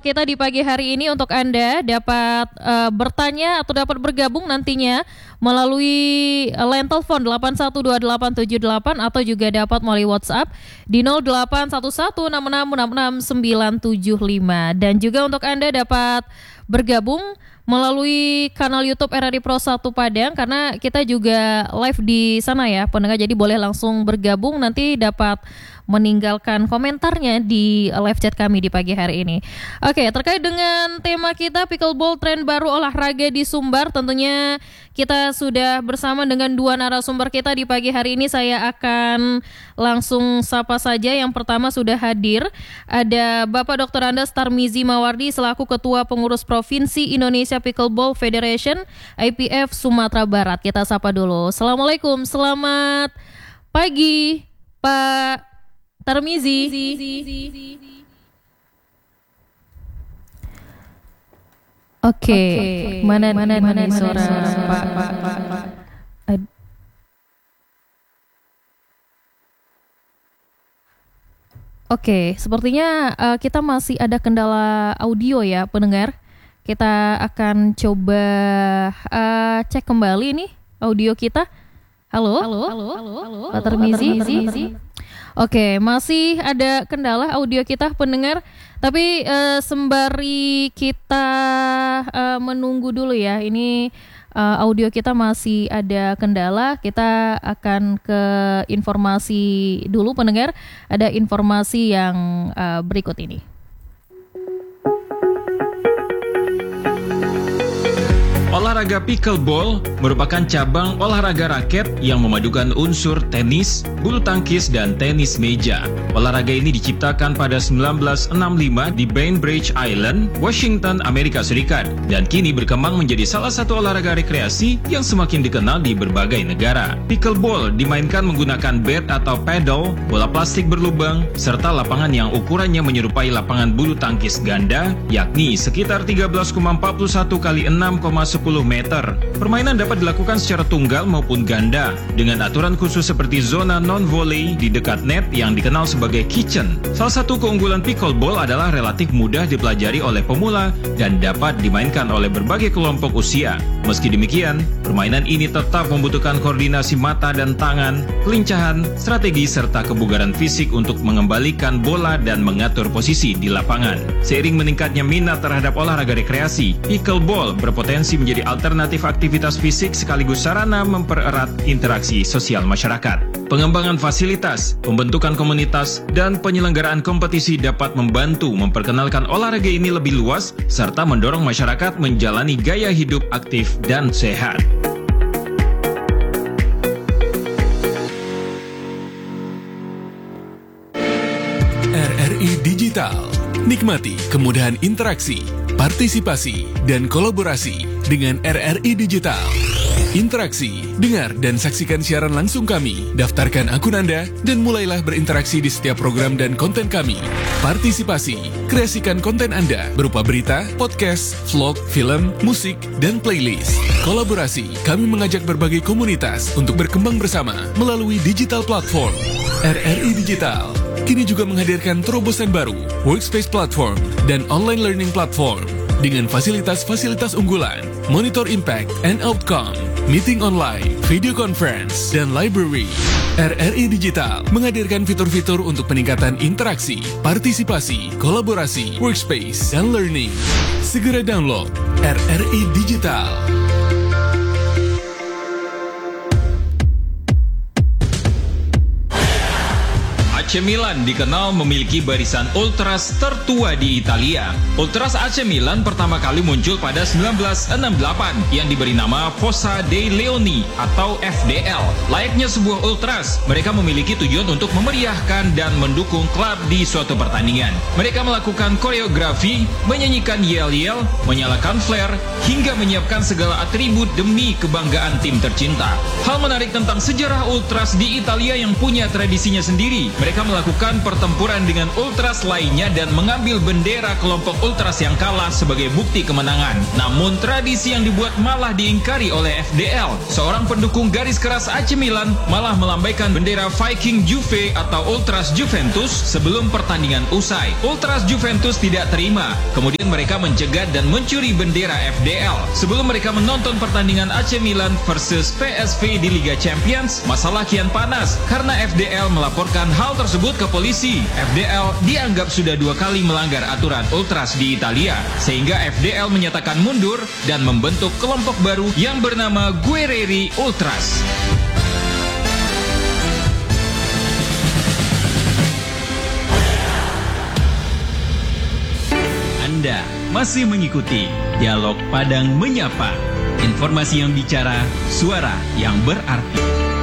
kita di pagi hari ini untuk Anda dapat bertanya atau dapat bergabung nantinya melalui line telepon 812878 atau juga dapat melalui WhatsApp di 0811666695 dan juga untuk Anda dapat bergabung melalui kanal YouTube RRI Pro 1 Padang karena kita juga live di sana ya pendengar, jadi boleh langsung bergabung, nanti dapat meninggalkan komentarnya di live chat kami di pagi hari ini. Oke, terkait dengan tema kita pickleball tren baru olahraga di Sumbar, tentunya kita sudah bersama dengan dua narasumber kita di pagi hari ini. Saya akan langsung sapa saja. Yang pertama sudah hadir ada Bapak Dr. Andes Tarmizi Mawardi selaku Ketua Pengurus Provinsi Indonesia Pickleball Federation IPF Sumatera Barat. Kita sapa dulu. Assalamualaikum, selamat pagi Pak Tarmizi. Oke. Mana suara Pak. Oke, sepertinya kita masih ada kendala audio ya pendengar. Kita akan coba cek kembali nih audio kita. Halo. Pak Tarmizi. Oke, masih ada kendala audio kita pendengar, tapi sembari kita menunggu dulu ya, ini audio kita masih ada kendala, kita akan ke informasi dulu pendengar, ada informasi yang berikut ini. Olahraga pickleball merupakan cabang olahraga raket yang memadukan unsur tenis, bulu tangkis, dan tenis meja. Olahraga ini diciptakan pada 1965 di Bainbridge Island, Washington, Amerika Serikat, dan kini berkembang menjadi salah satu olahraga rekreasi yang semakin dikenal di berbagai negara. Pickleball dimainkan menggunakan bat atau paddle, bola plastik berlubang, serta lapangan yang ukurannya menyerupai lapangan bulu tangkis ganda, yakni sekitar 13,41 x 6,10 meter. Permainan dapat dilakukan secara tunggal maupun ganda dengan aturan khusus seperti zona non-volley di dekat net yang dikenal sebagai kitchen. Salah satu keunggulan pickleball adalah relatif mudah dipelajari oleh pemula dan dapat dimainkan oleh berbagai kelompok usia. Meski demikian, permainan ini tetap membutuhkan koordinasi mata dan tangan, kelincahan, strategi, serta kebugaran fisik untuk mengembalikan bola dan mengatur posisi di lapangan. Seiring meningkatnya minat terhadap olahraga rekreasi, pickleball berpotensi menjadi alternatif aktivitas fisik sekaligus sarana mempererat interaksi sosial masyarakat. Pengembangan fasilitas, pembentukan komunitas, dan penyelenggaraan kompetisi dapat membantu memperkenalkan olahraga ini lebih luas serta mendorong masyarakat menjalani gaya hidup aktif dan sehat. RRI Digital. Nikmati kemudahan interaksi, partisipasi, dan kolaborasi dengan RRI Digital. Interaksi, dengar dan saksikan siaran langsung kami, daftarkan akun Anda, dan mulailah berinteraksi di setiap program dan konten kami. Partisipasi, kreasikan konten Anda berupa berita, podcast, vlog, film, musik, dan playlist. Kolaborasi, kami mengajak berbagai komunitas untuk berkembang bersama melalui digital platform. RRI Digital kini juga menghadirkan terobosan baru, workspace platform, dan online learning platform dengan fasilitas-fasilitas unggulan, monitor impact and outcome, meeting online, video conference, dan library. RRI Digital menghadirkan fitur-fitur untuk peningkatan interaksi, partisipasi, kolaborasi, workspace, dan learning. Segera download RRI Digital. AC Milan dikenal memiliki barisan ultras tertua di Italia. Ultras AC Milan pertama kali muncul pada 1968 yang diberi nama Fossa dei Leoni atau FDL. Layaknya sebuah ultras, mereka memiliki tujuan untuk memeriahkan dan mendukung klub di suatu pertandingan. Mereka melakukan koreografi, menyanyikan yel-yel, menyalakan flare, hingga menyiapkan segala atribut demi kebanggaan tim tercinta. Hal menarik tentang sejarah ultras di Italia yang punya tradisinya sendiri, mereka mereka melakukan pertempuran dengan ultras lainnya dan mengambil bendera kelompok ultras yang kalah sebagai bukti kemenangan. Namun tradisi yang dibuat malah diingkari oleh FDL. Seorang pendukung garis keras AC Milan malah melambaikan bendera Viking Juve atau Ultras Juventus sebelum pertandingan usai. Ultras Juventus tidak terima. Kemudian mereka mencegat dan mencuri bendera FDL. Sebelum mereka menonton pertandingan AC Milan versus PSV di Liga Champions, masalah kian panas karena FDL melaporkan hal tersebut ke polisi. FDL dianggap sudah 2 kali melanggar aturan ultras di Italia, sehingga FDL menyatakan mundur dan membentuk kelompok baru yang bernama Guerrieri Ultras. Anda masih mengikuti Dialog Padang Menyapa. Informasi yang bicara, suara yang berarti.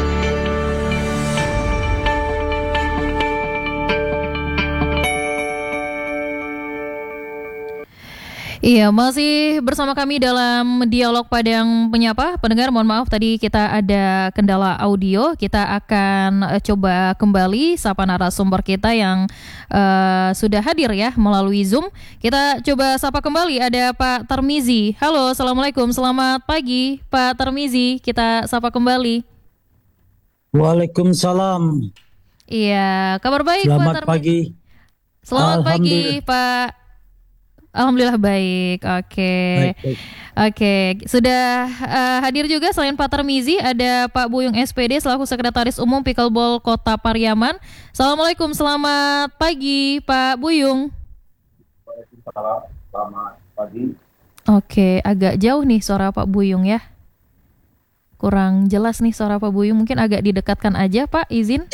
Iya, masih bersama kami dalam Dialog Padang Menyapa. Pendengar, mohon maaf tadi kita ada kendala audio. Kita akan coba kembali sapa narasumber kita yang sudah hadir ya melalui Zoom. Kita coba sapa kembali, ada Pak Tarmizi. Halo, Assalamualaikum, selamat pagi Pak Tarmizi. Kita sapa kembali. Waalaikumsalam. Iya, kabar baik Pak Selamat Tarmizi. pagi. Selamat pagi Pak. Alhamdulillah baik. Oke. Baik. Oke, sudah hadir juga selain Pak Tarmizi ada Pak Buyung SPD selaku Sekretaris Umum Pickleball Kota Pariaman. Assalamualaikum, selamat pagi Pak Buyung. Selamat pagi. Oke, agak jauh nih suara Pak Buyung ya. Kurang jelas nih suara Pak Buyung, mungkin agak didekatkan aja Pak, izin.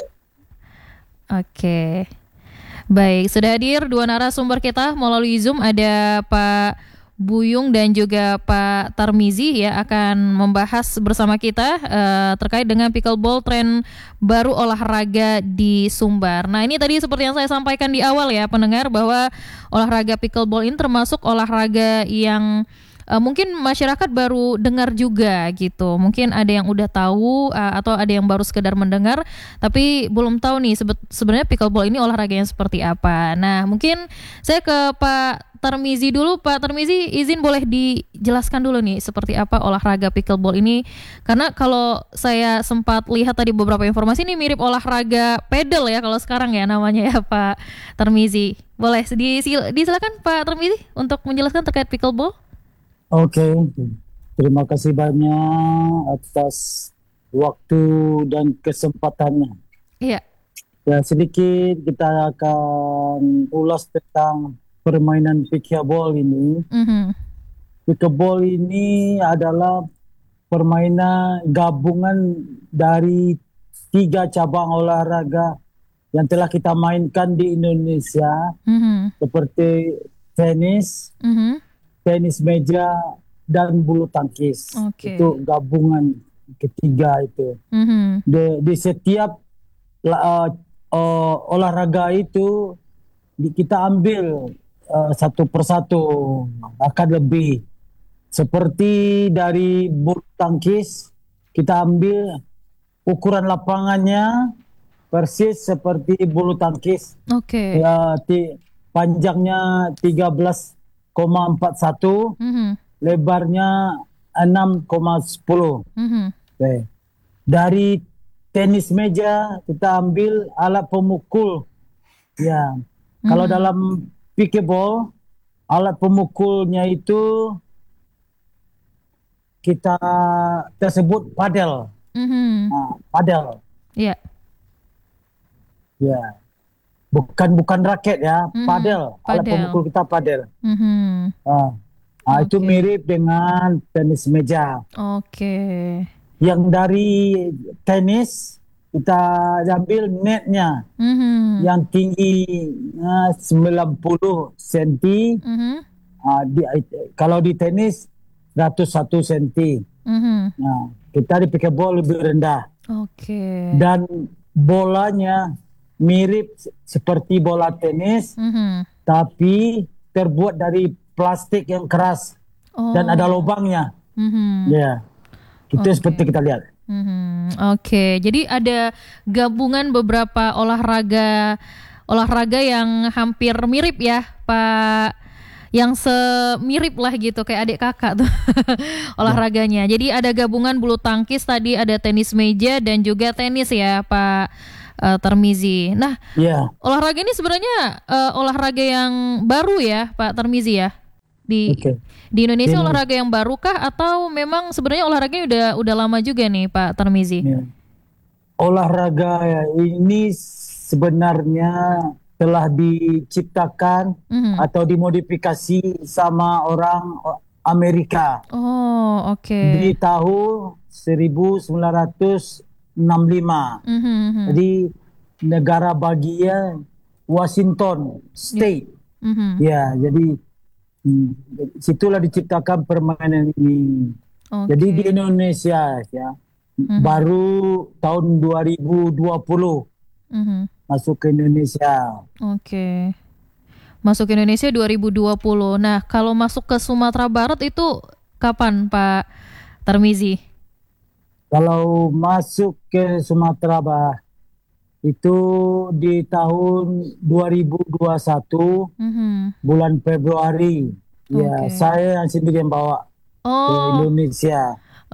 Oke. Baik, sudah hadir 2 narasumber kita melalui Zoom, ada Pak Buyung dan juga Pak Tarmizi ya, akan membahas bersama kita terkait dengan pickleball, tren baru olahraga di Sumbar. Nah, ini tadi seperti yang saya sampaikan di awal ya pendengar, bahwa olahraga pickleball ini termasuk olahraga yang mungkin masyarakat baru dengar juga gitu. Mungkin ada yang udah tahu atau ada yang baru sekedar mendengar tapi belum tahu nih sebenarnya pickleball ini olahraga yang seperti apa. Nah, mungkin saya ke Pak Tarmizi dulu. Pak Tarmizi, izin boleh dijelaskan dulu nih seperti apa olahraga pickleball ini, karena kalau saya sempat lihat tadi beberapa informasi ini mirip olahraga pedal ya kalau sekarang ya namanya ya Pak Tarmizi. Boleh disilakan Pak Tarmizi untuk menjelaskan terkait pickleball. Oke. Terima kasih banyak atas waktu dan kesempatannya. Iya. Ya, sedikit kita akan ulas tentang permainan pickleball ini. Pickleball ini adalah permainan gabungan dari 3 cabang olahraga yang telah kita mainkan di Indonesia, seperti tenis, tenis meja, dan bulu tangkis. Itu gabungan ketiga itu. Di setiap olahraga itu kita ambil satu persatu, akan lebih. Seperti dari bulu tangkis, kita ambil ukuran lapangannya persis seperti bulu tangkis. Ya, panjangnya 13,41, lebarnya 6,10. Dari tenis meja kita ambil alat pemukul. Ya, kalau dalam pickleball alat pemukulnya itu kita tersebut padel. Padel. Iya. Ya. Bukan raket ya, padel. Alat pemukul kita padel. Itu mirip dengan tenis meja. Yang dari tenis kita ambil netnya, yang tinggi 90 cm. Kalau di tenis 101 cm. Kita di pickleball lebih rendah. Dan bolanya mirip seperti bola tenis, tapi terbuat dari plastik yang keras dan ada lubangnya. Ya, itu seperti kita lihat. Oke, jadi ada gabungan beberapa olahraga yang hampir mirip ya, Pak, yang semirip lah gitu kayak adik kakak tuh olahraganya. Jadi ada gabungan bulu tangkis tadi, ada tenis meja dan juga tenis ya, Pak Tarmizi. Nah, olahraga ini sebenarnya olahraga yang baru ya, Pak Tarmizi ya. Di Indonesia olahraga yang baru kah atau memang sebenarnya olahraganya udah lama juga nih Pak Tarmizi? Olahraga ini sebenarnya telah diciptakan atau dimodifikasi sama orang Amerika. Oh, oke. Di tahun 1965. Jadi negara bagian Washington State. Ya, jadi situlah diciptakan permainan ini. Jadi di Indonesia ya baru tahun 2020 masuk ke Indonesia. Masuk ke Indonesia 2020. Nah, kalau masuk ke Sumatera Barat itu kapan, Pak Tarmizi? Kalau masuk ke Sumatera Barat itu di tahun 2021 bulan Februari. Ya, saya yang sendiri yang bawa ke Indonesia.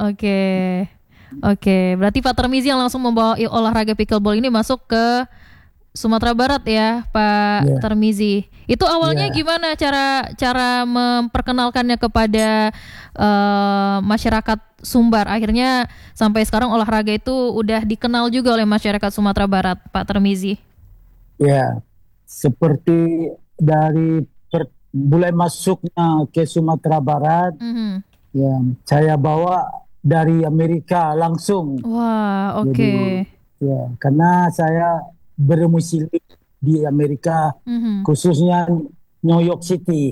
Oke. Berarti Pak Tarmizi yang langsung membawa olahraga pickleball ini masuk ke Sumatera Barat ya, Pak Tarmizi. Itu awalnya gimana cara memperkenalkannya kepada masyarakat Sumbar? Akhirnya sampai sekarang olahraga itu udah dikenal juga oleh masyarakat Sumatera Barat, Pak Tarmizi. Ya, seperti dari mulai masuknya ke Sumatera Barat, ya saya bawa dari Amerika langsung. Wah, oke. Jadi, ya, karena saya bermusik di Amerika, khususnya New York City.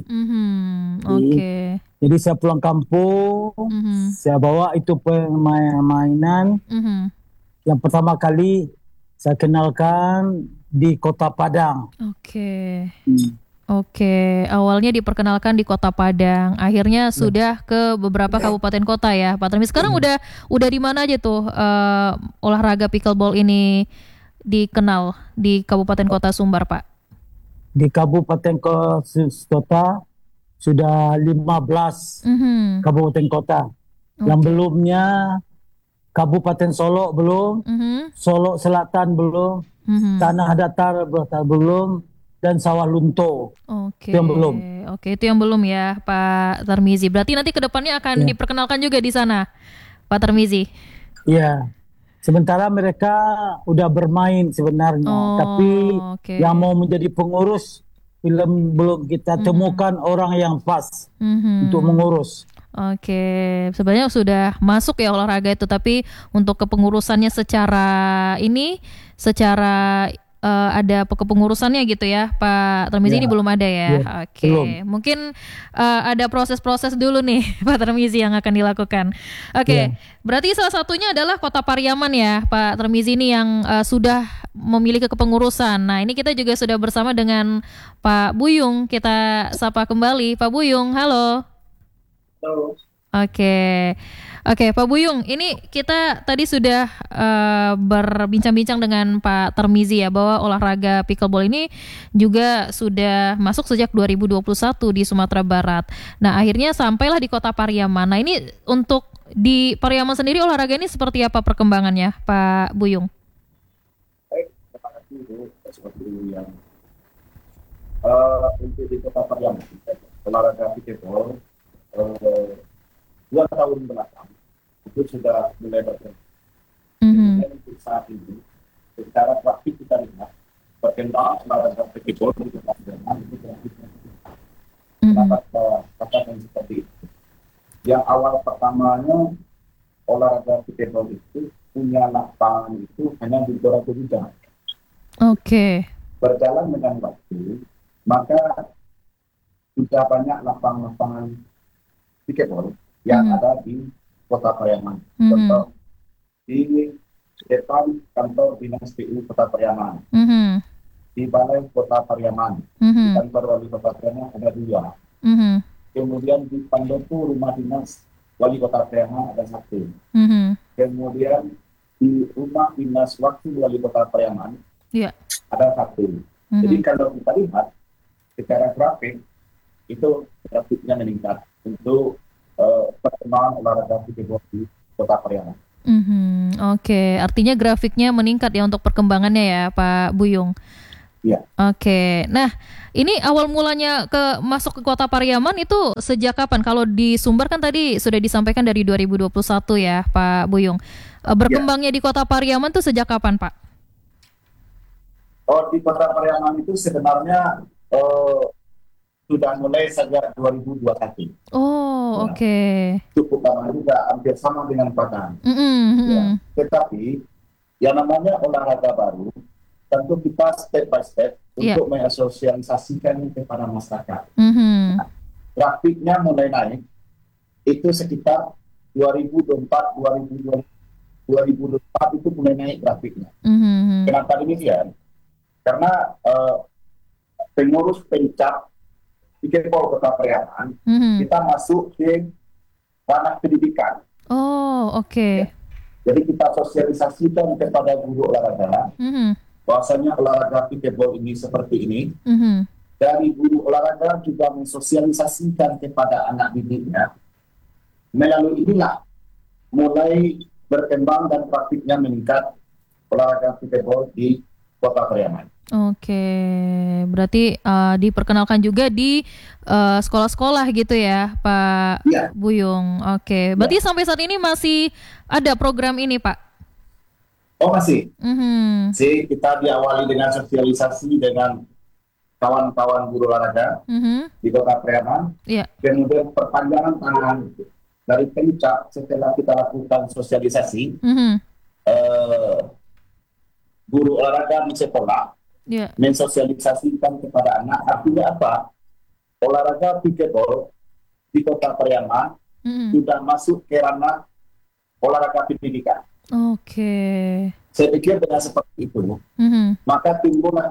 Jadi saya pulang kampung, saya bawa itu permainan. Yang pertama kali saya kenalkan di Kota Padang. Oke, awalnya diperkenalkan di Kota Padang, akhirnya sudah ke beberapa kabupaten kota ya, Pak Tarmizi. Sekarang udah di mana aja tuh olahraga pickleball ini dikenal di Kabupaten Kota Sumbar, Pak? Di Kabupaten Kota sudah 15 kabupaten kota. Yang belumnya Kabupaten Solok belum, Solok Selatan belum, Tanah Datar belum, dan Sawah Lunto. Itu yang belum. Itu yang belum ya, Pak Tarmizi. Berarti nanti ke depannya akan diperkenalkan juga di sana, Pak Tarmizi. Iya. Sementara mereka udah bermain sebenarnya, tapi yang mau menjadi pengurus belum kita temukan orang yang pas untuk mengurus. Sebenarnya sudah masuk ya olahraga itu, tapi untuk kepengurusannya secara ada kepengurusannya gitu ya, Pak Tarmizi, ini belum ada ya. Belum. Mungkin ada proses-proses dulu nih Pak Tarmizi yang akan dilakukan. Berarti salah satunya adalah Kota Pariaman ya, Pak Tarmizi, ini yang sudah memiliki kepengurusan. Nah, ini kita juga sudah bersama dengan Pak Buyung. Kita sapa kembali Pak Buyung. Halo. Oke, Pak Buyung, ini kita tadi sudah berbincang-bincang dengan Pak Tarmizi ya, bahwa olahraga pickleball ini juga sudah masuk sejak 2021 di Sumatera Barat. Nah, akhirnya sampailah di Kota Pariaman. Nah, ini untuk di Pariaman sendiri olahraga ini seperti apa perkembangannya, Pak Buyung? Baik, terima kasih Bu. Seperti yang untuk di Kota Pariaman, olahraga pickleball 2 tahun belakang itu sudah mulai berkembang. Untuk saat ini, secara praktik kita lihat perkembangan olahraga pickleball di Kota Pariaman itu dapat yang seperti itu. Yang awal pertamanya olahraga pickleball itu punya lapangan itu hanya di beberapa bidang. Berjalan dengan waktu, maka sudah banyak lapangan-lapangan pickleball yang ada di Kota Pariaman. Contoh di depan kantor Dinas PU Kota Pariaman, di Balai Kota Pariaman, di kantor Wali Kota Pariaman ada 2. Kemudian di Pandopo Rumah Dinas Wali Kota Pariaman ada 1. kemudian di rumah dinas waktu wali kota Pariaman ada satu. Jadi kalau kita lihat secara grafik itu grafiknya meningkat untuk perkembangan olahraga pikeball di kota Pariaman. Oke, artinya grafiknya meningkat ya untuk perkembangannya ya Pak Buyung. Iya. Oke, nah ini awal mulanya masuk ke kota Pariaman itu sejak kapan? Kalau di Sumber kan tadi sudah disampaikan dari 2021 ya Pak Buyung. Berkembangnya di kota Pariaman itu sejak kapan Pak? Oh, di kota Pariaman itu sebenarnya sudah mulai sejak 2021. Oh, oke. Cukup lama juga, hampir sama dengan Padang. Ya. Tetapi yang namanya olahraga baru, tentu kita step by step untuk mengasosialisasikan kepada masyarakat. Nah, grafiknya mulai naik, itu sekitar 2024 itu mulai naik grafiknya. Kenapa demikian? Karena pengurus pencap pikeball kota Pariaman, kita masuk ke ranah pendidikan. Oh, oke. Ya. Jadi kita sosialisasikan kepada guru olahraga, bahwasanya olahraga pikeball ini seperti ini. Dari guru olahraga juga mensosialisasikan kepada anak didiknya. Melalui inilah mulai berkembang dan praktiknya meningkat olahraga pikeball di kota Pariaman. Oke, berarti diperkenalkan juga di sekolah-sekolah gitu ya, Pak Buyung. Oke, berarti sampai saat ini masih ada program ini, Pak? Oh, masih. Jadi kita diawali dengan sosialisasi dengan kawan-kawan guru olahraga di kota Pariaman. Kemudian perpanjangan tangan dari pencap setelah kita lakukan sosialisasi, guru olahraga di sekolah mensosialisasikan kepada anak. Artinya apa? Olahraga pikeball di kota Pariaman sudah masuk ke ranah olahraga pendidikan. Oke. Saya pikir dengan seperti itu, maka timbullah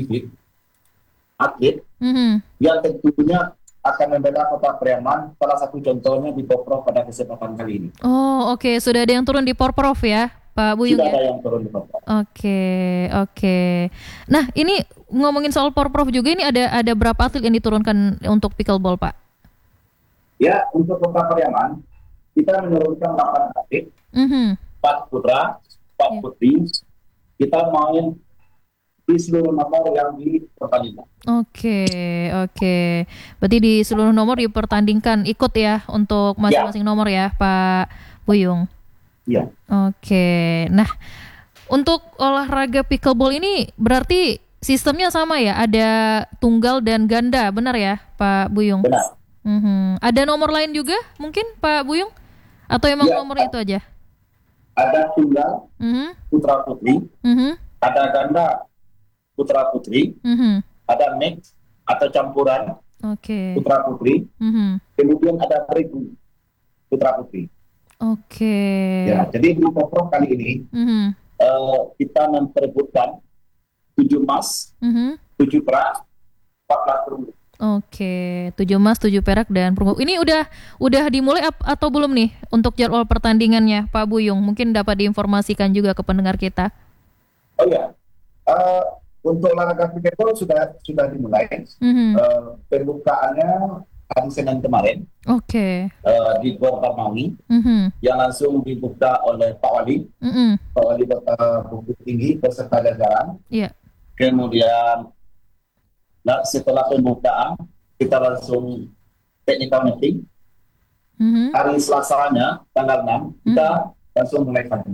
atlet yang tentunya akan membela kota Pariaman. Salah satu contohnya di Porprov pada kesempatan kali ini. Oh, oke. Sudah ada yang turun di Porprov ya, Pak Buyung? Sudah ada yang turun di Porprov. Oke. Nah, ini ngomongin soal Porprov juga, ini ada berapa atlet yang diturunkan untuk pickleball, Pak? Ya, untuk kota Pariaman kita menurunkan 8 atlet, 4 putra, 4 putri. Kita main di seluruh nomor yang dipertandingkan. Oke. Berarti di seluruh nomor dipertandingkan, ikut ya untuk masing-masing nomor ya, Pak Buyung? Iya. Oke. Nah, untuk olahraga pickleball ini berarti sistemnya sama ya? Ada tunggal dan ganda, benar ya, Pak Buyung? Benar. Ada nomor lain juga mungkin, Pak Buyung? Atau emang nomor itu aja? Ada tunggal, putra putri, ada ganda, putra putri, ada mix atau campuran putra putri, kemudian ada regu putra putri. Ya, jadi di Porprov kali ini kita memperebutkan 7 emas, 7 perak, 14 perunggu. 7 emas, 7 perak dan perunggu. Ini udah dimulai atau belum nih untuk jadwal pertandingannya, Pak Buyung? Mungkin dapat diinformasikan juga ke pendengar kita. Oh ya, untuk olahraga pikeball sudah dimulai. Pembukaannya hari Senin kemarin. Di Gor Darmawi, yang langsung dibuka oleh Pak Wali, Pak Wali Kota Bukit Tinggi beserta jajaran. Kemudian setelah pembukaan kita langsung technical meeting. Hari Selasanya tanggal 6 kita langsung mulai tanding.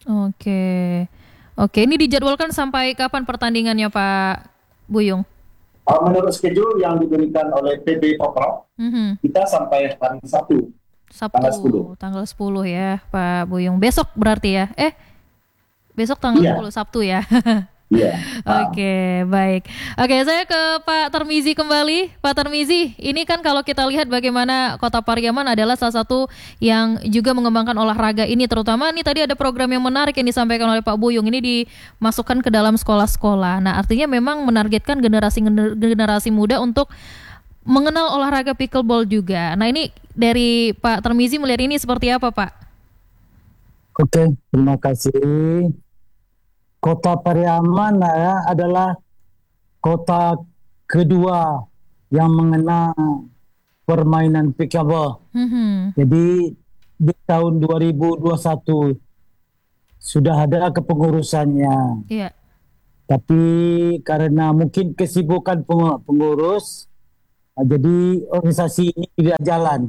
Oke, ini dijadwalkan sampai kapan pertandingannya, Pak Buyung? Menurut schedule yang diberikan oleh PB Porprov, kita sampai hari Sabtu, tanggal 10 ya, Pak Buyung. Besok berarti ya? Besok tanggal 10 Sabtu ya? Iya. Oke, baik. Oke, saya ke Pak Tarmizi kembali. Pak Tarmizi, ini kan kalau kita lihat bagaimana Kota Pariaman adalah salah satu yang juga mengembangkan olahraga ini, terutama ini tadi ada program yang menarik yang disampaikan oleh Pak Buyung, ini dimasukkan ke dalam sekolah-sekolah. Nah, artinya memang menargetkan generasi muda untuk mengenal olahraga pickleball juga. Nah, ini dari Pak Tarmizi melihat ini seperti apa, Pak? Oke, terima kasih. Kota Pariaman adalah kota kedua yang mengenal permainan pickleball. Jadi di tahun 2021 sudah ada kepengurusannya. Iya. Tapi karena mungkin kesibukan pengurus, jadi organisasi ini tidak jalan.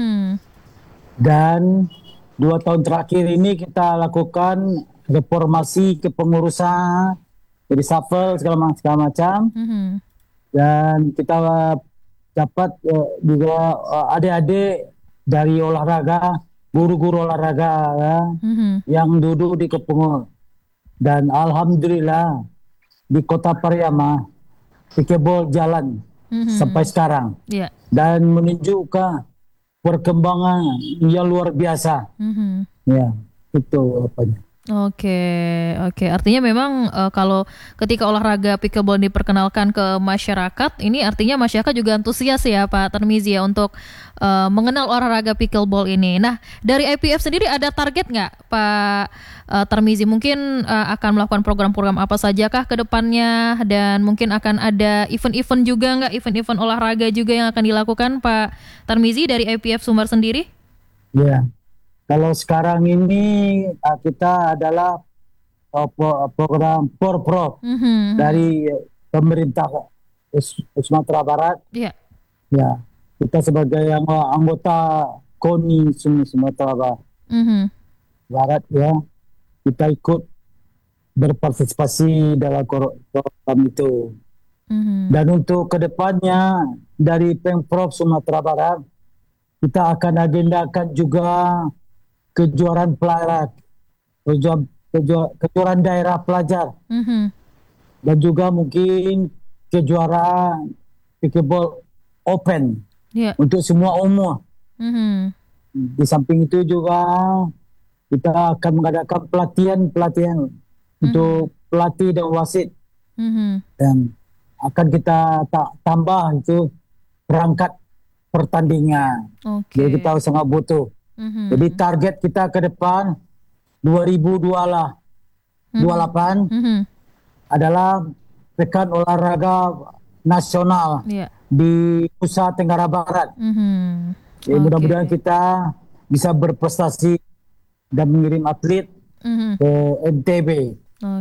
Dan 2 tahun terakhir ini kita lakukan reformasi kepengurusan, jadi shuffle segala macam. Dan kita dapat juga adik-adik dari olahraga, guru-guru olahraga yang duduk di kepengurusan. Dan alhamdulillah di Kota Pariaman pickleball jalan sampai sekarang. Dan menunjukkan perkembangan yang luar biasa. Ya, itu apanya. Oke. Artinya memang kalau ketika olahraga pickleball diperkenalkan ke masyarakat, ini artinya masyarakat juga antusias ya Pak Tarmizi ya untuk mengenal olahraga pickleball ini. Nah, dari IPF sendiri ada target nggak Pak Tarmizi? Mungkin akan melakukan program-program apa sajakah ke depannya, dan mungkin akan ada event-event juga nggak, event-event olahraga juga yang akan dilakukan Pak Tarmizi dari IPF Sumbar sendiri? Ya. Kalau sekarang ini kita adalah program Porprov dari pemerintah Sumatera Barat. Ya, kita sebagai anggota KONI Sumatera Barat ya, kita ikut berpartisipasi dalam program itu. Dan untuk kedepannya dari Pemprov Sumatera Barat kita akan agendakan juga kejuaraan daerah pelajar, dan juga mungkin kejuaraan pickleball open untuk semua umur. Di samping itu juga kita akan mengadakan pelatihan untuk pelatih dan wasit, dan akan kita tambah itu perangkat pertandingan. Jadi kita sangat butuh. Jadi target kita ke depan 2028 adalah pekan olahraga nasional di Nusa Tenggara Barat. Jadi mudah-mudahan kita bisa berprestasi dan mengirim atlet ke NTB.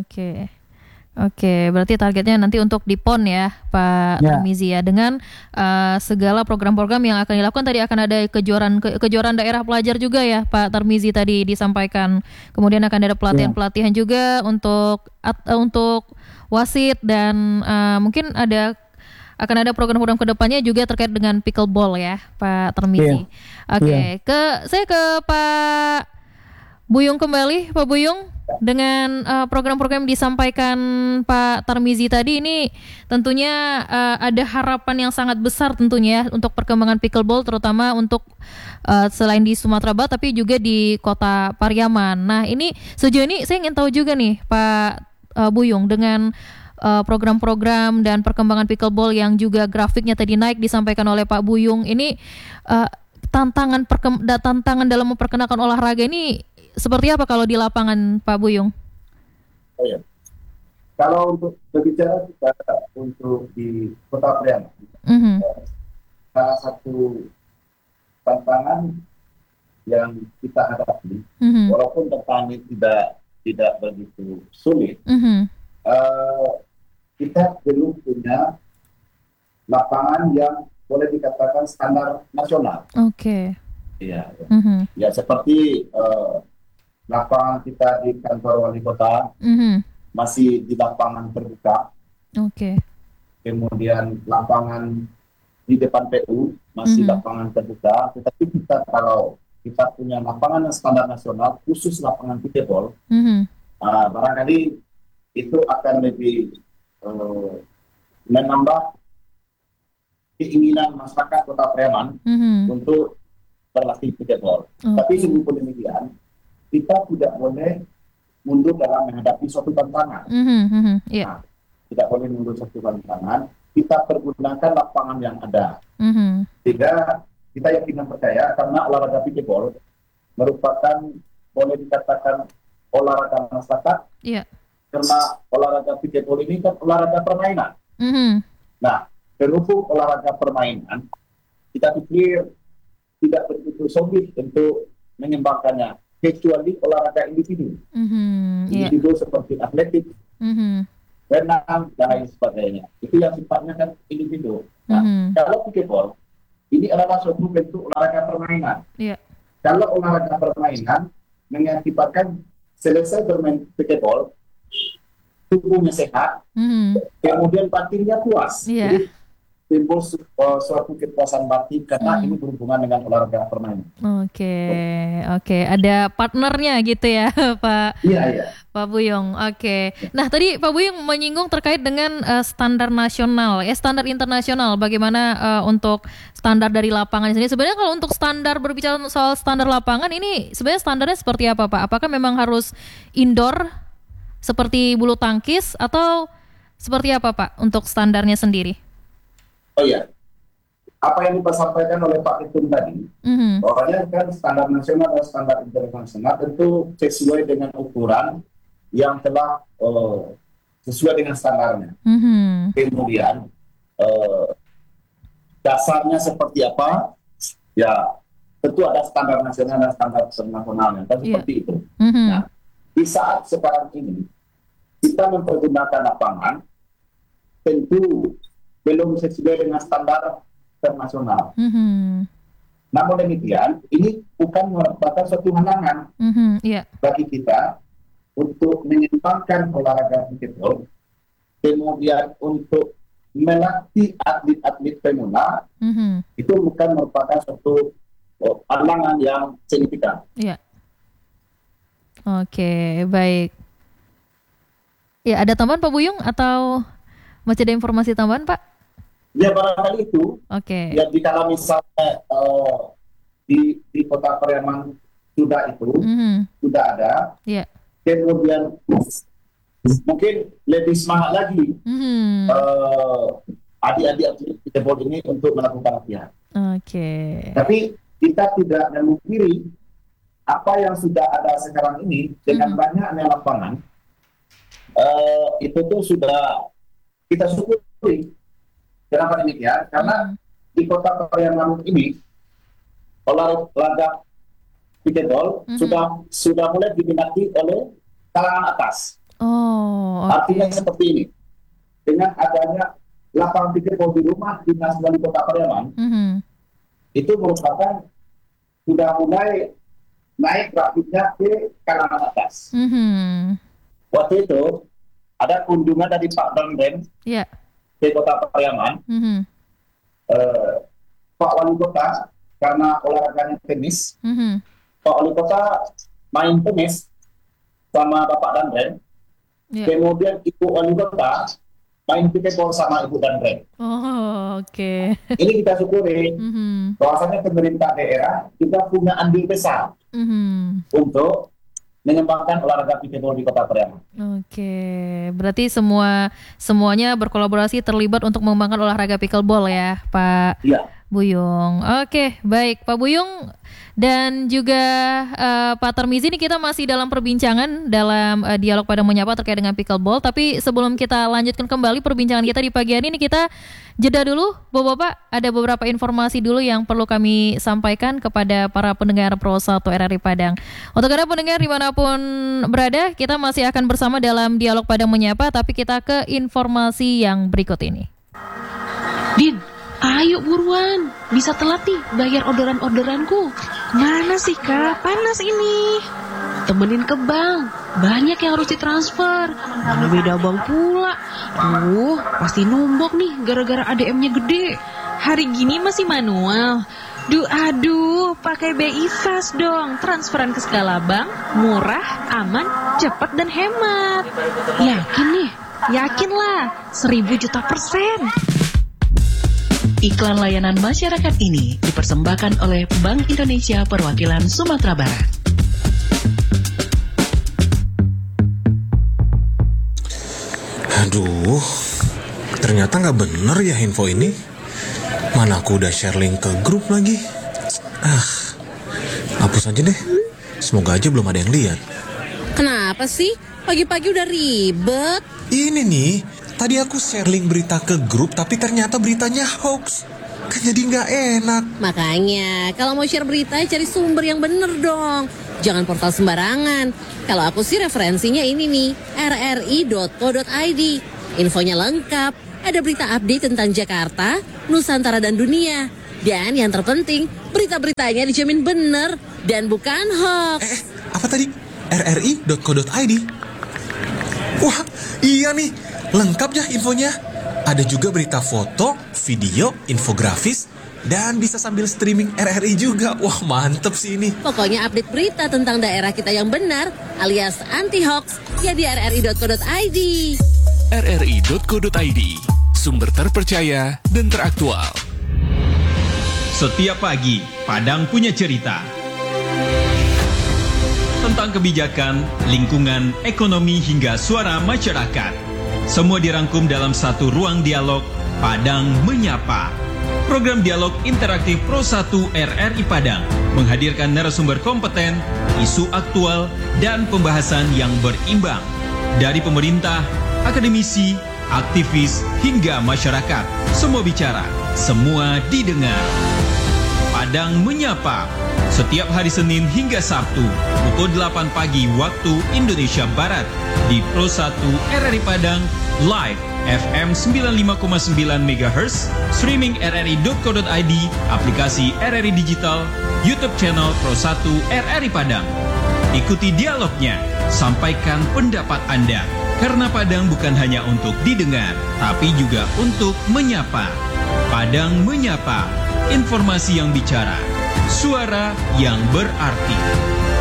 Oke, berarti targetnya nanti untuk di PON ya Pak Tarmizi ya, dengan segala program-program yang akan dilakukan. Tadi akan ada kejuaraan daerah pelajar juga ya Pak Tarmizi tadi disampaikan. Kemudian akan ada pelatihan juga untuk wasit, dan mungkin akan ada program-program kedepannya juga terkait dengan pickleball ya Pak Tarmizi. Saya ke Pak Buyung kembali, Pak Buyung. Dengan program-program yang disampaikan Pak Tarmizi tadi ini tentunya ada harapan yang sangat besar tentunya untuk perkembangan pickleball, terutama untuk selain di Sumatera Barat tapi juga di Kota Pariaman. Nah, ini sejauh ini saya ingin tahu juga nih Pak Buyung, dengan program-program dan perkembangan pickleball yang juga grafiknya tadi naik disampaikan oleh Pak Buyung ini, tantangan dalam memperkenalkan olahraga ini seperti apa kalau di lapangan Pak Buyung? Kalau untuk berbicara kita untuk di Kota Pariaman, salah satu tantangan yang kita hadapi, walaupun tantangan tidak begitu sulit, kita belum punya lapangan yang boleh dikatakan standar nasional. Ya, seperti lapangan kita di kantor wali kota masih di lapangan terbuka. Kemudian lapangan di depan PU masih lapangan terbuka. Tetapi kita kalau kita punya lapangan yang standar nasional khusus lapangan pickleball, barangkali itu akan lebih menambah keinginan masyarakat Kota Pariaman untuk berlatih pickleball. Tapi sebelum demikian, kita tidak boleh mundur dalam menghadapi suatu tantangan. Tidak boleh mundur suatu tantangan. Kita pergunakan lapangan yang ada. Sehingga kita yakin dan percaya karena olahraga pickleball merupakan boleh dikatakan olahraga masyarakat. Iya. Karena olahraga piketball ini kan olahraga permainan. Nah, berhubung olahraga permainan, kita pikir tidak begitu sulit untuk mengembangkannya, kecuali olahraga individu. Individu seperti atletik, renang, dan lain sebagainya. Itu yang sifatnya kan individu. Nah, kalau piketball, ini adalah suatu bentuk olahraga permainan. Kalau olahraga permainan mengakibatkan selesai bermain piketball, tubuhnya sehat, kemudian batinnya puas. Jadi timbul suatu kepuasan batin karena ini berhubungan dengan olahraga permainan. Oke. Ada partnernya gitu ya, Pak. Iya. Pak Buyung. Oke. Nah, tadi Pak Buyung menyinggung terkait dengan standar nasional, standar internasional. Bagaimana untuk standar dari lapangan di sini? Sebenarnya kalau untuk standar, berbicara soal standar lapangan ini, sebenarnya standarnya seperti apa, Pak? Apakah memang harus indoor seperti bulu tangkis atau seperti apa, Pak, untuk standarnya sendiri? Oh iya, apa yang disampaikan oleh Pak Ketum tadi, bahwanya kan standar nasional dan standar internasional tentu sesuai dengan ukuran yang telah sesuai dengan standarnya. Kemudian dasarnya seperti apa? Ya, tentu ada standar nasional dan standar internasionalnya, kan seperti itu. Nah, di saat sekarang ini kita mempergunakan lapangan, tentu belum sesuai dengan standar internasional. Namun demikian, ini bukan merupakan suatu halangan bagi kita untuk mengembangkan olahraga piketball, kemudian untuk melatih atlet-atlet pemula, itu bukan merupakan suatu halangan yang signifikan. Oke, baik. Ya, ada tambahan Pak Buyung atau masih ada informasi tambahan, Pak? Ya, barangkali itu. Ya, kalau misalnya di Kota Pariaman sudah itu, sudah ada. Kemudian mungkin lebih semangat lagi adik-adik atlet piketball ini untuk melakukan latihan. Tapi kita tidak memungkiri apa yang sudah ada sekarang ini dengan banyaknya lapangan, itu tuh sudah kita syukuri. Kenapa demikian? Karena di Kota Pariaman ini olahraga piketball sudah mulai diminati oleh kalangan atas. Artinya seperti ini, dengan adanya lapangan piketball di rumah dinas wali Kota Pariaman, itu merupakan sudah mulai naik grafiknya ke kalangan atas. Waktu itu ada kunjungan dari Pak Danrem ke Kota Pariaman. Pak Wali Kota, karena olahraganya tenis, Pak Wali Kota main tenis sama Bapak Danrem. Kemudian Ibu Wali Kota main piketball sama Ibu Danrem. Ini kita syukuri bahwasanya pemerintah daerah kita punya andil besar untuk mengembangkan olahraga piketball di Kota Pariaman. Berarti semuanya berkolaborasi terlibat untuk mengembangkan olahraga pickleball ya, Pak Buyung. Baik, Pak Buyung dan juga Pak Tarmizi, ini kita masih dalam perbincangan dalam dialog pada menyapa terkait dengan pickleball. Tapi sebelum kita lanjutkan kembali perbincangan kita di pagi hari ini, kita jeda dulu, Bapak-bapak. Ada beberapa informasi dulu yang perlu kami sampaikan kepada para pendengar Pro 1 RRI Padang. Untuk Anda pendengar dimanapun berada, kita masih akan bersama dalam dialog pada menyapa, tapi kita ke informasi yang berikut ini. Din, ayo buruan, bisa telat nih bayar orderan-orderanku. Mana sih Kak, panas ini. Temenin ke bank, banyak yang harus ditransfer. Mana beda bank pula. Pasti nombok nih gara-gara ADM-nya gede. Hari gini masih manual. Aduh, pakai BI Fast dong. Transferan ke skala bank, murah, aman, cepat dan hemat. Yakin nih? Yakinlah, 1000 juta %. Iklan layanan masyarakat ini dipersembahkan oleh Bank Indonesia Perwakilan Sumatera Barat. Aduh, ternyata nggak bener ya info ini. Mana aku udah share link ke grup lagi. Hapus aja deh. Semoga aja belum ada yang lihat. Kenapa sih? Pagi-pagi udah ribet. Ini nih, tadi aku share link berita ke grup tapi ternyata beritanya hoax. Kan jadi nggak enak. Makanya, kalau mau share berita cari sumber yang bener dong. Jangan portal sembarangan. Kalau aku sih referensinya ini nih, rri.co.id. Infonya lengkap, ada berita update tentang Jakarta, Nusantara dan dunia. Dan yang terpenting, berita-beritanya dijamin bener dan bukan hoax. Apa tadi? rri.co.id. Wah, iya nih, lengkap ya infonya. Ada juga berita foto, video, infografis, dan bisa sambil streaming RRI juga. Wah, mantep sih ini. Pokoknya update berita tentang daerah kita yang benar, alias anti-hoax, ya di rri.co.id. rri.co.id, sumber terpercaya dan teraktual. Setiap pagi, Padang punya cerita. Tentang kebijakan, lingkungan, ekonomi, hingga suara masyarakat. Semua dirangkum dalam satu ruang dialog, Padang Menyapa. Program dialog interaktif Pro 1 RRI Padang menghadirkan narasumber kompeten, isu aktual, dan pembahasan yang berimbang. Dari pemerintah, akademisi, aktivis, hingga masyarakat. Semua bicara, semua didengar. Padang Menyapa, setiap hari Senin hingga Sabtu, pukul 8 pagi waktu Indonesia Barat, di Pro 1 RRI Padang, live FM 95,9 MHz, streaming rri.co.id, aplikasi RRI Digital, YouTube channel Pro 1 RRI Padang. Ikuti dialognya, sampaikan pendapat Anda, karena Padang bukan hanya untuk didengar, tapi juga untuk menyapa. Padang Menyapa, informasi yang bicara, suara yang berarti.